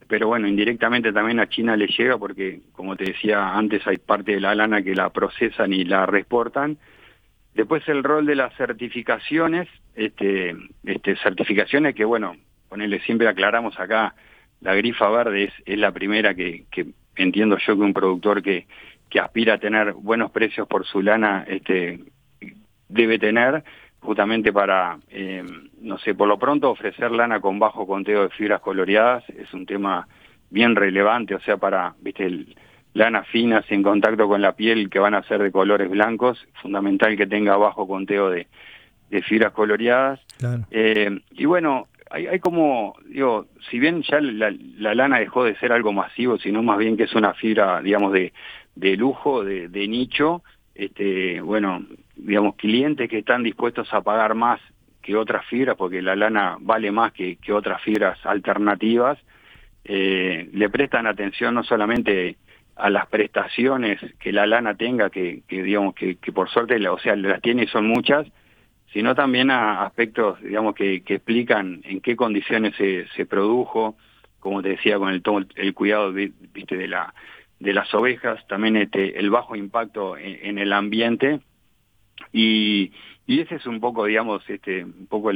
pero bueno, indirectamente también a China le llega porque, como te decía antes, hay parte de la lana que la procesan y la reexportan. Después el rol de las certificaciones, certificaciones que, bueno, ponerle, siempre aclaramos acá, la grifa verde es la primera que entiendo yo que un productor que aspira a tener buenos precios por su lana debe tener, justamente para, no sé, por lo pronto ofrecer lana con bajo conteo de fibras coloreadas es un tema bien relevante, o sea, para, viste, lanas finas en contacto con la piel que van a ser de colores blancos, fundamental que tenga bajo conteo de fibras coloreadas. Claro. Y bueno, hay como, digo, si bien ya la lana dejó de ser algo masivo, sino más bien que es una fibra, digamos, de lujo, de nicho, bueno, digamos, clientes que están dispuestos a pagar más que otras fibras, porque la lana vale más que otras fibras alternativas, le prestan atención no solamente a las prestaciones que la lana tenga, que digamos que por suerte, o sea, las tiene y son muchas, sino también a aspectos, digamos, que explican en qué condiciones se produjo, como te decía, con el cuidado, viste, de las ovejas, también el bajo impacto en el ambiente, y ese es un poco, digamos, un poco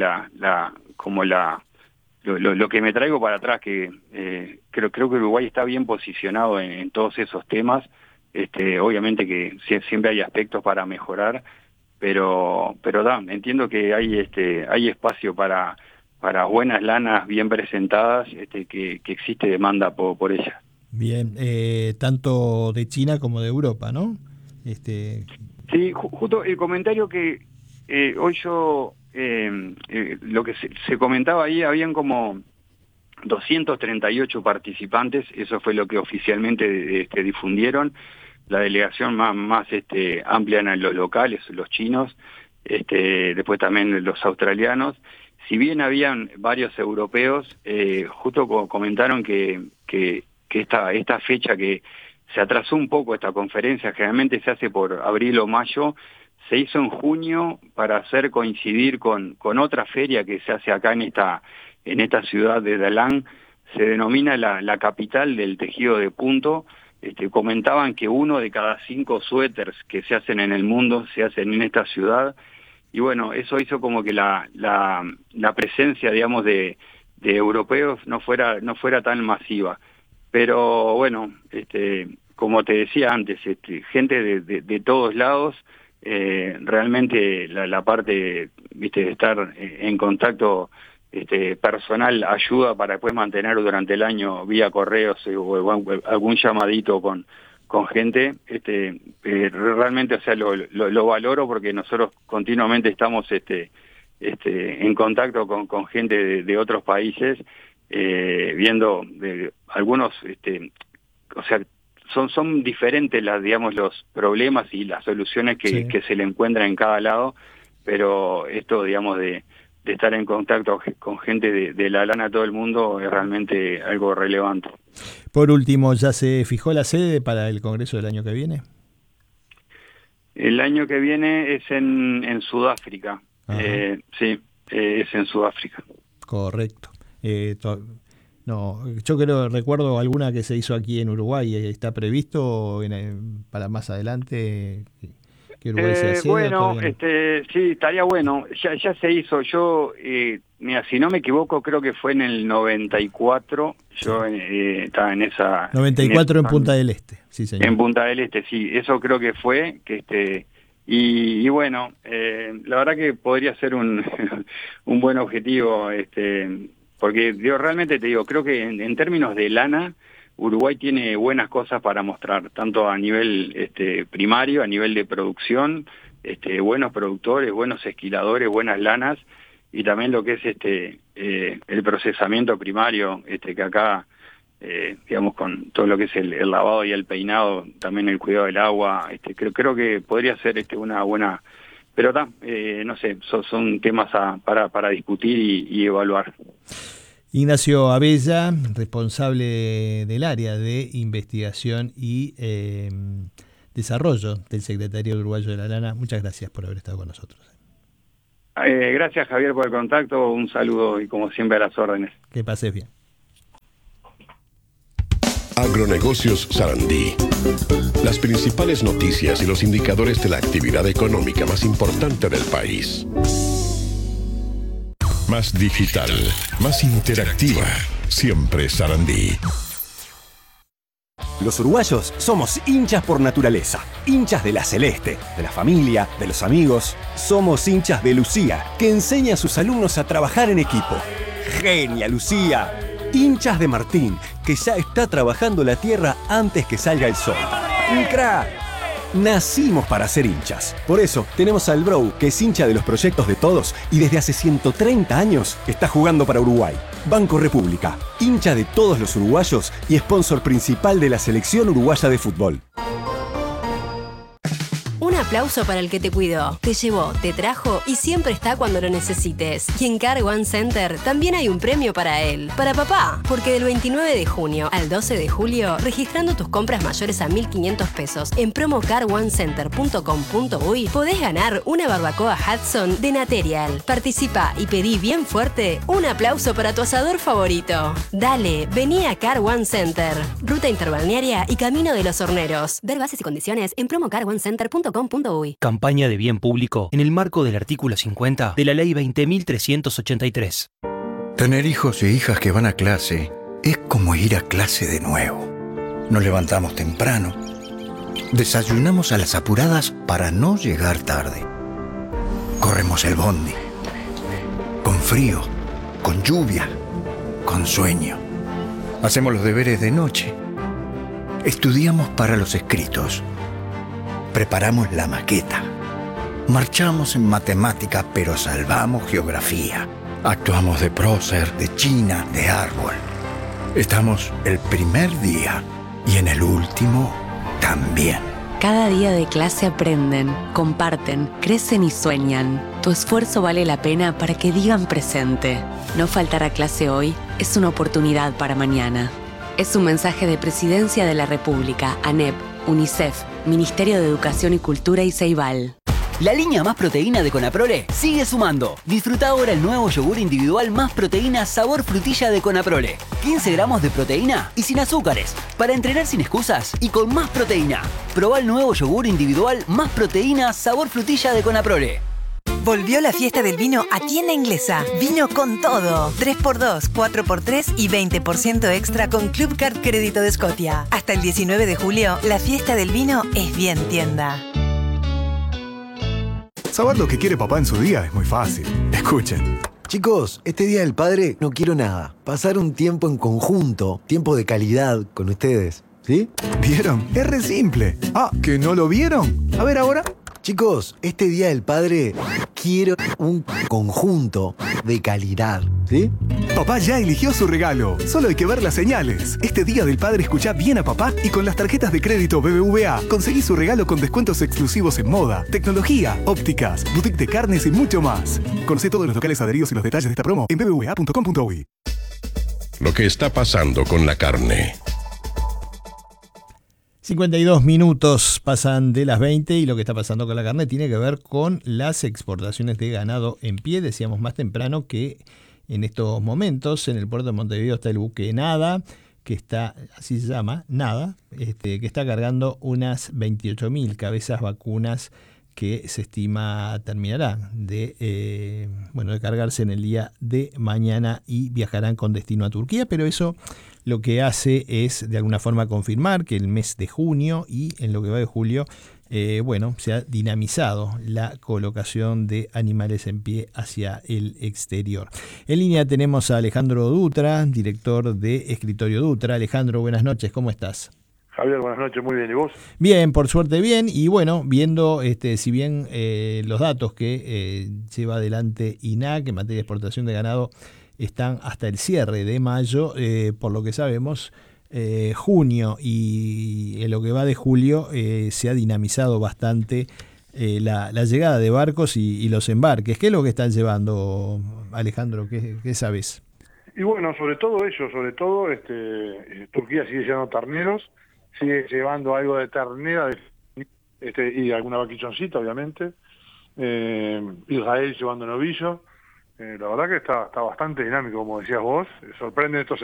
lo que me traigo para atrás, que creo que Uruguay está bien posicionado en todos esos temas. Obviamente que siempre hay aspectos para mejorar, pero entiendo que hay espacio para buenas lanas bien presentadas, que existe demanda por ellas. Bien, tanto de China como de Europa, ¿no? Sí, justo el comentario que hoy yo, lo que se comentaba ahí, habían como 238 participantes, eso fue lo que oficialmente difundieron. La delegación más amplia en los locales, los chinos, después también los australianos. Si bien habían varios europeos, justo comentaron que esta fecha, que se atrasó un poco esta conferencia, generalmente se hace por abril o mayo, se hizo en junio para hacer coincidir con otra feria que se hace acá en esta ciudad de Da Nang. Se denomina la capital del tejido de punto. Comentaban que 1 de cada 5 suéteres que se hacen en el mundo se hacen en esta ciudad, y bueno, eso hizo como que la presencia, digamos, de europeos no fuera tan masiva. Pero bueno, como te decía antes, gente de todos lados, realmente la parte, viste, de estar en contacto personal ayuda para después mantener durante el año vía correos o algún llamadito con gente. Realmente, o sea, lo valoro porque nosotros continuamente estamos en contacto con gente de otros países, viendo algunos, o sea, son diferentes digamos, los problemas y las soluciones Sí. que se le encuentran en cada lado, pero esto, digamos, de estar en contacto con gente de la lana a todo el mundo es realmente algo relevante. Por último, ¿ya se fijó la sede para el Congreso del año que viene? El año que viene es en Sudáfrica. Ajá. Sí, es en Sudáfrica. Correcto. No, yo recuerdo alguna que se hizo aquí en Uruguay. ¿Está previsto para más adelante que Uruguay sea sede o Bueno, todavía no? sí, estaría bueno. Ya se hizo. Yo, mira, si no me equivoco, creo que fue en el 94. Sí. Yo estaba en esa, 94 en Punta del Este, sí señor. en Punta del Este, sí. Eso creo que fue, y bueno, la verdad que podría ser un un buen objetivo, porque yo realmente te digo, creo que en términos de lana, Uruguay tiene buenas cosas para mostrar, tanto a nivel primario, a nivel de producción, buenos productores, buenos esquiladores, buenas lanas, y también lo que es el procesamiento primario, que acá, digamos, con todo lo que es el lavado y el peinado, también el cuidado del agua, creo que podría ser una buena, pero no sé, son temas para discutir y evaluar. Ignacio Abella, responsable del área de investigación y desarrollo del Secretariado Uruguayo de la Lana, muchas gracias por haber estado con nosotros. Gracias, Javier, por el contacto, un saludo y como siempre a las órdenes. Que pases bien. Agronegocios Sarandí. Las principales noticias y los indicadores de la actividad económica más importante del país. Más digital, más interactiva. Siempre Sarandí. Los uruguayos somos hinchas por naturaleza, hinchas de la Celeste, de la familia, de los amigos. Somos hinchas de Lucía, que enseña a sus alumnos a trabajar en equipo. ¡Genia, Lucía! Hinchas de Martín, que ya está trabajando la tierra antes que salga el sol. ¡Un crack! Nacimos para ser hinchas. Por eso tenemos al Bro, que es hincha de los proyectos de todos y desde hace 130 años está jugando para Uruguay. Banco República, hincha de todos los uruguayos y sponsor principal de la selección uruguaya de fútbol. Un aplauso para el que te cuidó, te llevó, te trajo y siempre está cuando lo necesites. Y en Car One Center también hay un premio para él, para papá, porque del 29 de junio al 12 de julio, registrando tus compras mayores a 1.500 pesos en promocaroncenter.com.uy, podés ganar una barbacoa Hudson de Naterial. Participa y pedí bien fuerte un aplauso para tu asador favorito. Dale, vení a Car One Center, ruta interbalnearia y Camino de los Horneros. Ver bases y condiciones en promocaroncenter.com.uy. Campaña de bien público en el marco del artículo 50 de la Ley 20.383. Tener hijos e hijas que van a clase es como ir a clase de nuevo. Nos levantamos temprano, desayunamos a las apuradas para no llegar tarde. Corremos el bondi, con frío, con lluvia, con sueño. Hacemos los deberes de noche. Estudiamos para los escritos. Preparamos la maqueta. Marchamos en matemática, pero salvamos geografía. Actuamos de prócer, de china, de árbol. Estamos el primer día y en el último también. Cada día de clase aprenden, comparten, crecen y sueñan. Tu esfuerzo vale la pena para que digan presente. No faltar a clase hoy es una oportunidad para mañana. Es un mensaje de Presidencia de la República, ANEP, UNICEF, Ministerio de Educación y Cultura y Ceibal. La línea Más Proteína de Conaprole sigue sumando. Disfruta ahora el nuevo yogur individual Más Proteína sabor frutilla de Conaprole. 15 gramos de proteína y sin azúcares. Para entrenar sin excusas y con más proteína. Probá el nuevo yogur individual Más Proteína sabor frutilla de Conaprole. Volvió la fiesta del vino a Tienda Inglesa. Vino con todo. 3x2, 4x3 y 20% extra con Club Card Crédito de Scotia. Hasta el 19 de julio, la fiesta del vino es bien tienda. Saber lo que quiere papá en su día es muy fácil. Escuchen. Chicos, este Día del Padre no quiero nada. Pasar un tiempo en conjunto, tiempo de calidad con ustedes. ¿Sí? ¿Vieron? Es re simple. Ah, ¿que no lo vieron? A ver ahora. Chicos, este Día del Padre quiero un conjunto de calidad, ¿sí? Papá ya eligió su regalo. Solo hay que ver las señales. Este Día del Padre escuchá bien a papá y con las tarjetas de crédito BBVA conseguí su regalo con descuentos exclusivos en moda, tecnología, ópticas, boutique de carnes y mucho más. Conocé todos los locales adheridos y los detalles de esta promo en bbva.com.uy. Lo que está pasando con la carne. 52 minutos pasan de las 20 y lo que está pasando con la carne tiene que ver con las exportaciones de ganado en pie. Decíamos más temprano que en estos momentos en el puerto de Montevideo está el buque Nada, que está, así se llama, Nada, que está cargando unas 28.000 cabezas vacunas que se estima terminará de cargarse en el día de mañana y viajarán con destino a Turquía, pero eso lo que hace es de alguna forma confirmar que el mes de junio y en lo que va de julio, se ha dinamizado la colocación de animales en pie hacia el exterior. En línea tenemos a Alejandro Dutra, director de Escritorio Dutra. Alejandro, buenas noches, ¿cómo estás? Javier, buenas noches, muy bien, ¿y vos? Bien, por suerte bien, y bueno, viendo si bien los datos que lleva adelante INAC en materia de exportación de ganado están hasta el cierre de mayo, por lo que sabemos, junio y en lo que va de julio se ha dinamizado bastante la llegada de barcos y los embarques. ¿Qué es lo que están llevando, Alejandro? ¿Qué sabes? Y bueno, sobre todo Turquía sigue llevando terneros, sigue llevando algo de ternera y alguna vaquichoncita, obviamente. Israel llevando novillo. La verdad que está bastante dinámico, como decías vos. Sorprende estos